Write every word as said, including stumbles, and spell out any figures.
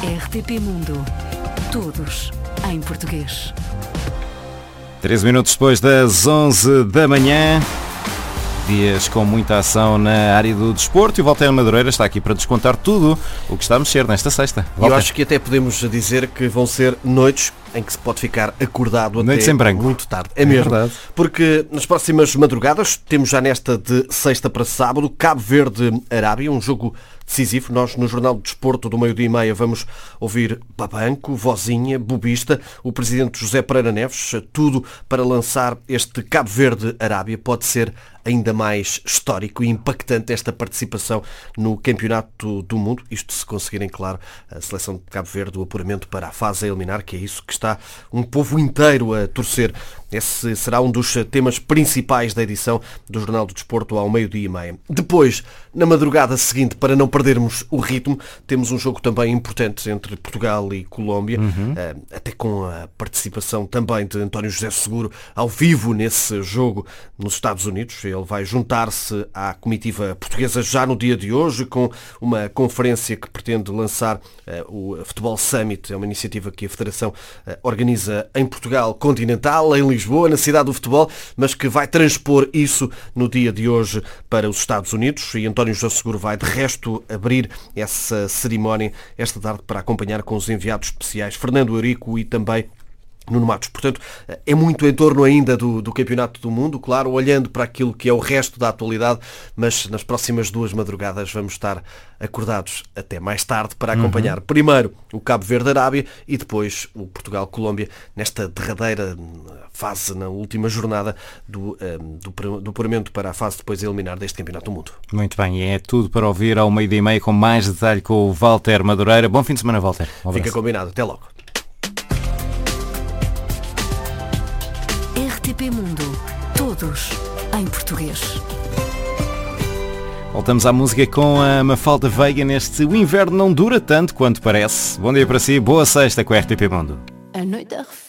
R T P Mundo. Todos em português. treze minutos depois das onze da manhã. Dias com muita ação na área do desporto e o Walter Madureira está aqui para descontar tudo o que está a mexer nesta sexta. Eu acho que até podemos dizer que vão ser noites em que se pode ficar acordado noites até em branco. Muito tarde. É mesmo, verdade. Porque nas próximas madrugadas, temos já nesta de sexta para sábado, Cabo Verde-Arábia, um jogo decisivo. Nós no Jornal do Desporto do meio-dia e meia vamos ouvir Babanco, Vozinha, Bobista, o presidente José Pereira Neves, tudo para lançar este Cabo Verde-Arábia. Pode ser ainda mais histórico e impactante esta participação no Campeonato do Mundo. Isto se conseguirem, claro, a seleção de Cabo Verde, o apuramento para a fase a eliminar, que é isso que está um povo inteiro a torcer. Esse será um dos temas principais da edição do Jornal do Desporto ao meio-dia e meia. Depois, na madrugada seguinte, para não perdermos o ritmo, temos um jogo também importante entre Portugal e Colômbia, uhum. até com a participação também de António José Seguro ao vivo nesse jogo nos Estados Unidos. Ele vai juntar-se à comitiva portuguesa já no dia de hoje com uma conferência que pretende lançar o Futebol Summit. É uma iniciativa que a Federação organiza em Portugal continental, em Lisboa, na cidade do futebol, mas que vai transpor isso no dia de hoje para os Estados Unidos, e António José Seguro vai de resto abrir essa cerimónia esta tarde para acompanhar com os enviados especiais Fernando Eurico e também Nuno Matos. Portanto, é muito em torno ainda do, do Campeonato do Mundo, claro, olhando para aquilo que é o resto da atualidade, mas nas próximas duas madrugadas vamos estar acordados até mais tarde para acompanhar uhum. primeiro o Cabo Verde-Arábia e depois o Portugal-Colômbia nesta derradeira fase, na última jornada do, um, do, do apuramento para a fase depois eliminar deste Campeonato do Mundo. Muito bem, e é tudo para ouvir ao meio-dia e meia com mais detalhe com o Walter Madureira. Bom fim de semana, Walter. Um Fica combinado. Até logo. R T P Mundo. Todos em português. Voltamos à música com a Mafalda Veiga neste O Inverno Não Dura Tanto Quanto Parece. Bom dia para si, boa sexta com a R T P Mundo. A noite